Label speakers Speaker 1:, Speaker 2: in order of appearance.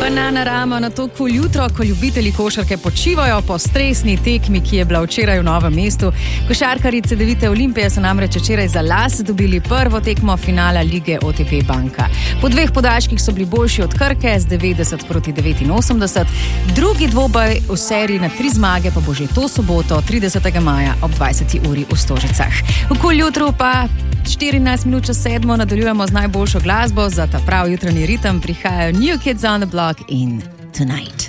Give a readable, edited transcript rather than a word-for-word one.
Speaker 1: Banana Rama na to kul jutro, ko ljubitelji košarke počivajo po stresni tekmi, ki je bila včeraj v Novem mestu. Košarkarji Cedevite Olimpije so namreč včeraj za las dobili prvo tekmo finala lige OTP Banka. Po dveh podaljških so bili boljši od Krke z 90-89. Drugi dvoboj v seriji na 3 zmage pa bo že to soboto, 30. maja ob 20. uri v Stožicah. V kul jutru pa 14 minut čez 7 nadaljujemo z najboljšo glasbo. Za ta prav jutranji ritem prihajajo New Kids on the Block in Tonight.